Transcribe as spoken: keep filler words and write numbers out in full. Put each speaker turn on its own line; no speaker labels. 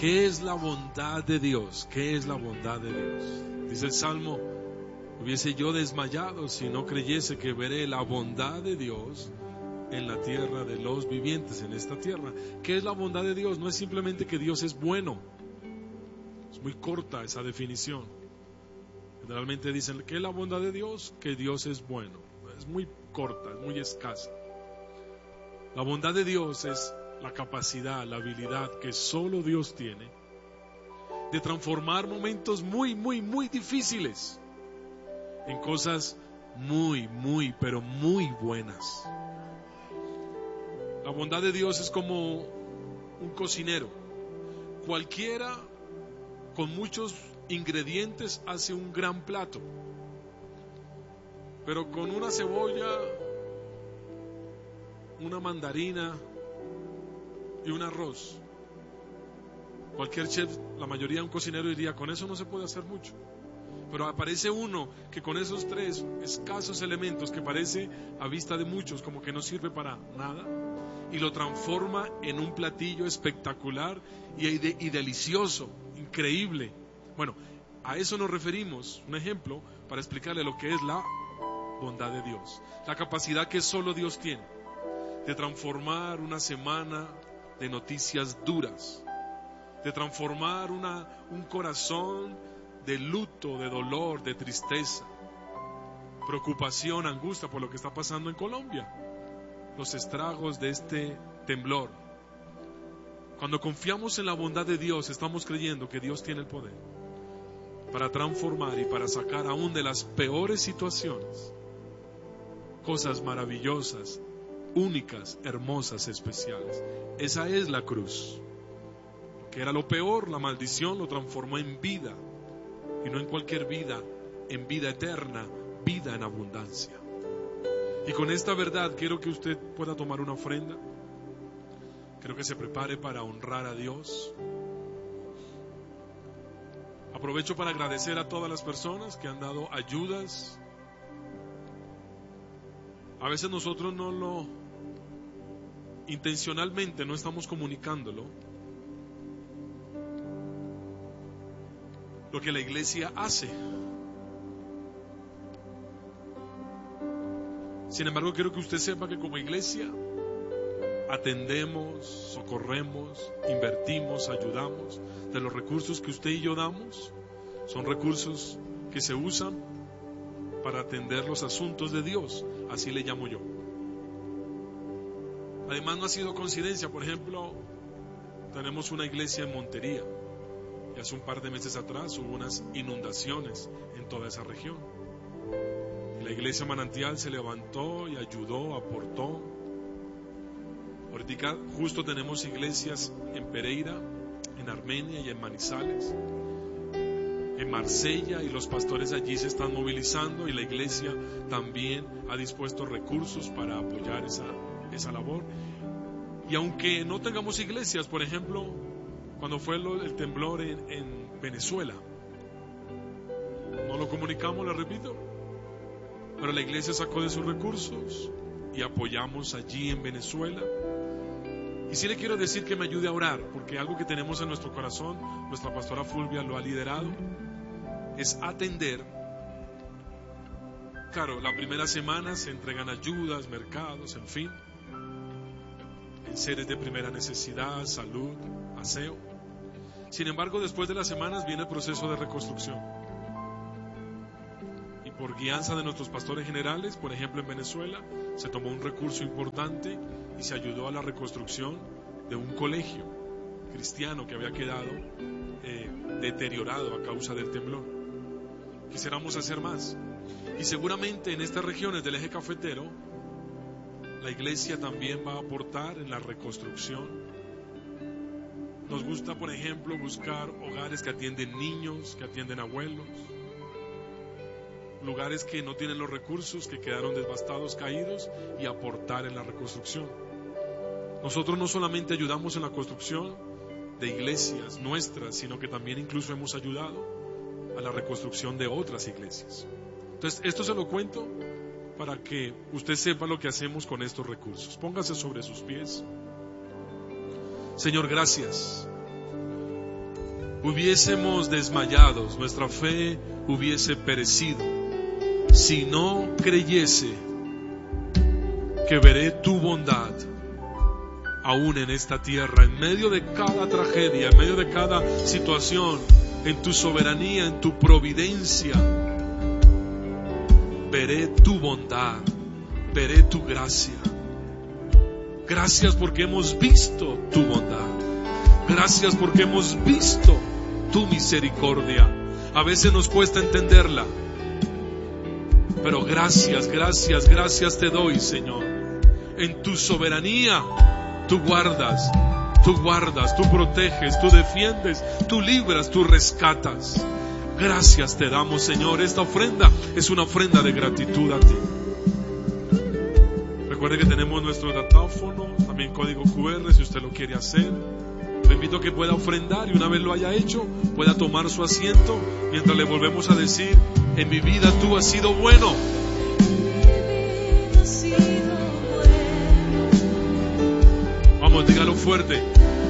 ¿Qué es la bondad de Dios? ¿Qué es la bondad de Dios? Dice el Salmo: hubiese yo desmayado si no creyese que veré la bondad de Dios en la tierra de los vivientes, en esta tierra. ¿Qué es la bondad de Dios? No es simplemente que Dios es bueno. Es muy corta esa definición. Generalmente dicen: ¿qué es la bondad de Dios? Que Dios es bueno. Es muy corta, es muy escasa. La bondad de Dios es la capacidad, la habilidad que solo Dios tiene de transformar momentos muy, muy, muy difíciles en cosas muy, muy, pero muy buenas. La bondad de Dios es como un cocinero. Cualquiera con muchos ingredientes hace un gran plato, pero con una cebolla, una mandarina y un arroz, cualquier chef, la mayoría de un cocinero diría: con eso no se puede hacer mucho. Pero aparece uno que con esos tres escasos elementos, que parece a vista de muchos como que no sirve para nada, y lo transforma en un platillo espectacular y, y delicioso, increíble. Bueno, a eso nos referimos, un ejemplo para explicarle lo que es la bondad de Dios, la capacidad que solo Dios tiene de transformar una semana de noticias duras, de transformar una, un corazón de luto, de dolor, de tristeza, preocupación, angustia por lo que está pasando en Colombia, los estragos de este temblor. Cuando confiamos en la bondad de Dios, estamos creyendo que Dios tiene el poder para transformar y para sacar aún de las peores situaciones cosas maravillosas, únicas, hermosas, especiales. Esa es la cruz. Lo que era lo peor, la maldición, lo transformó en vida, y no en cualquier vida, en vida eterna, vida en abundancia. Y con esta verdad quiero que usted pueda tomar una ofrenda. Quiero que se prepare para honrar a Dios. Aprovecho para agradecer a todas las personas que han dado ayudas. A veces nosotros no lo, intencionalmente no estamos comunicándolo, lo que la iglesia hace. Sin embargo, quiero que usted sepa que como iglesia atendemos, socorremos, invertimos, ayudamos. De los recursos que usted y yo damos, son recursos que se usan para atender los asuntos de Dios, así le llamo yo. Además, no ha sido coincidencia. Por ejemplo, tenemos una iglesia en Montería y hace un par de meses atrás hubo unas inundaciones en toda esa región. Y la iglesia Manantial se levantó y ayudó, aportó. Ahorita justo tenemos iglesias en Pereira, en Armenia y en Manizales, en Marsella, y los pastores allí se están movilizando, y la iglesia también ha dispuesto recursos para apoyar esa, esa labor. Y aunque no tengamos iglesias, por ejemplo, cuando fue el, el temblor en, en Venezuela, no lo comunicamos, le repito, pero la iglesia sacó de sus recursos y apoyamos allí en Venezuela. Y sí le quiero decir que me ayude a orar, porque algo que tenemos en nuestro corazón, nuestra pastora Fulvia lo ha liderado, es atender. Claro, la primera semana se entregan ayudas, mercados, en fin, en seres de primera necesidad, salud, aseo. Sin embargo, después de las semanas viene el proceso de reconstrucción. Y por guianza de nuestros pastores generales, por ejemplo en Venezuela, se tomó un recurso importante y se ayudó a la reconstrucción de un colegio cristiano que había quedado eh, deteriorado a causa del temblor. Quisiéramos hacer más, y seguramente en estas regiones del eje cafetero la iglesia también va a aportar en la reconstrucción. Nos gusta, por ejemplo, buscar hogares que atienden niños, que atienden abuelos, lugares que no tienen los recursos, que quedaron devastados, caídos, y aportar en la reconstrucción. Nosotros no solamente ayudamos en la construcción de iglesias nuestras, sino que también incluso hemos ayudado a la reconstrucción de otras iglesias. Entonces, esto se lo cuento para que usted sepa lo que hacemos con estos recursos. Póngase sobre sus pies. Señor, gracias hubiésemos desmayado, nuestra fe hubiese perecido, si no creyese que veré tu bondad aún en esta tierra, en medio de cada tragedia, en medio de cada situación, en tu soberanía, en tu providencia. Veré tu bondad, veré tu gracia. Gracias porque hemos visto tu bondad. Gracias porque hemos visto tu misericordia. A veces nos cuesta entenderla, pero gracias, gracias, gracias te doy, Señor. En tu soberanía, tú guardas, tú guardas, tú proteges, tú defiendes, tú libras, tú rescatas. Gracias te damos, Señor. Esta ofrenda es una ofrenda de gratitud a ti. Recuerde que tenemos nuestro datáfono, también código cu erre si usted lo quiere hacer. Le invito a que pueda ofrendar y una vez lo haya hecho, pueda tomar su asiento mientras le volvemos a decir: en mi vida tú has sido bueno. Vamos, dígalo fuerte.